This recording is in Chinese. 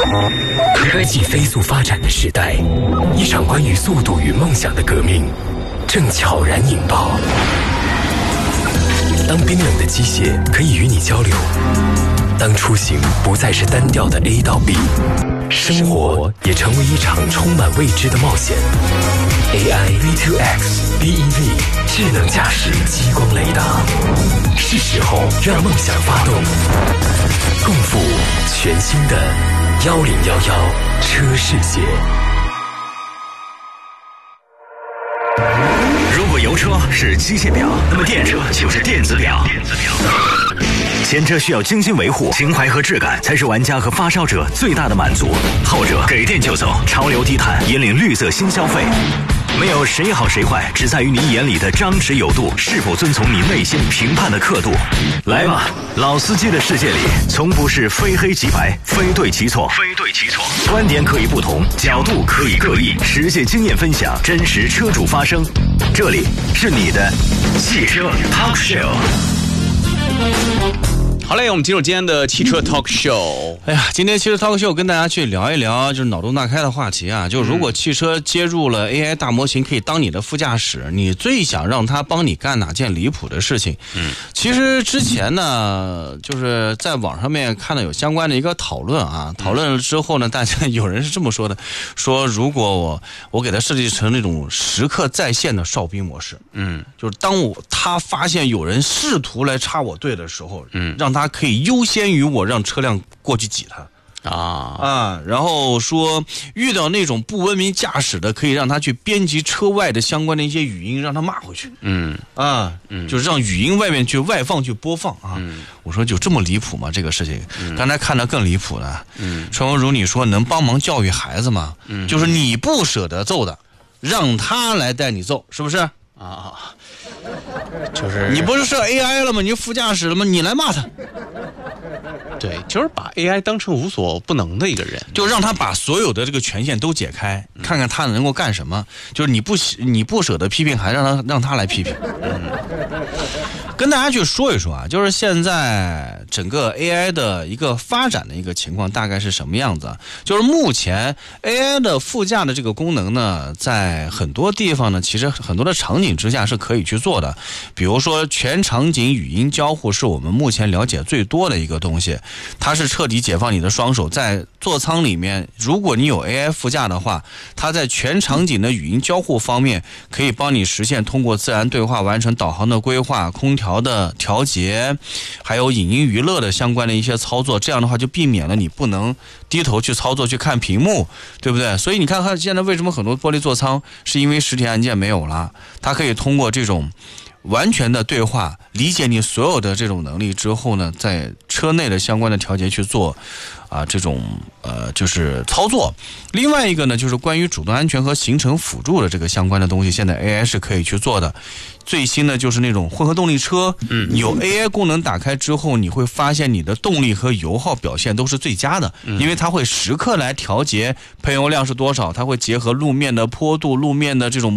科技飞速发展的时代，一场关于速度与梦想的革命正悄然引爆。当冰冷的机械可以与你交流，当出行不再是单调的 A 到 B， 生活也成为一场充满未知的冒险。AI V2X BEV 智能驾驶激光雷达，是时候让梦想发动，共赴全新的1011车世界。 如果油车是机械表，那么电车就是电子表。前者需要精心维护，情怀和质感才是玩家和发烧者最大的满足。后者给电就走，潮流低碳，引领绿色新消费。没有谁好谁坏，只在于你眼里的张弛有度，是否遵从你内心评判的刻度。来吧，老司机的世界里，从不是非黑即白，非对即错。观点可以不同，角度可以各异，实践经验分享，真实车主发声。这里是你的汽车 Talk Show。 好嘞，我们进入今天的汽车 Talk Show。 哎呀，今天汽车 Talk Show 跟大家去聊一聊，就是脑洞大开的话题啊。就是如果汽车接入了 AI 大模型，可以当你的副驾驶，你最想让它帮你干哪件离谱的事情？其实之前呢，就是在网上面看到有相关的一个讨论啊。讨论了之后呢，大家有人是这么说的：说如果我给它设计成那种时刻在线的哨兵模式，就是当他发现有人试图来插我队的时候，让他可以优先于我，让车辆过去挤他然后说遇到那种不文明驾驶的，可以让他去编辑车外的相关的一些语音，让他骂回去。就是让语音外面去外放去播放啊。我说就这么离谱吗？这个事情，刚才看到更离谱的。陈文如，你说能帮忙教育孩子吗？就是你不舍得揍的，让他来带你揍，是不是？ 就是你不是设 AI 了吗？你副驾驶了吗？你来骂他。 对，就是把 AI 当成无所不能的一个人， 就让他把所有的这个权限都解开，看看他能够干什么。就是你不舍得批评，还让他来批评。跟大家去说一说啊，就是现在整个 AI 的一个发展的一个情况大概是什么样子啊？就是目前 AI 的副驾的这个功能呢，在很多地方呢，其实很多的场景之下是可以去做的。比如说全场景语音交互是我们目前了解最多的一个东西，它是彻底解放你的双手，在座舱里面，如果你有 AI 副驾的话，它在全场景的语音交互方面可以帮你实现通过自然对话完成导航的规划、空调的调节，还有影音娱乐的相关的一些操作。这样的话就避免了你不能低头去操作去看屏幕，对不对？所以你看看现在为什么很多玻璃座舱是因为实体按键没有了，它可以通过这种完全的对话理解你所有的这种能力之后呢，在车内的相关的调节去做这种就是操作。另外一个呢，就是关于主动安全和行程辅助的这个相关的东西，现在 AI 是可以去做的。最新的就是那种混合动力车，有 AI 功能打开之后，你会发现你的动力和油耗表现都是最佳的，因为它会时刻来调节喷油量是多少，它会结合路面的坡度、路面的这种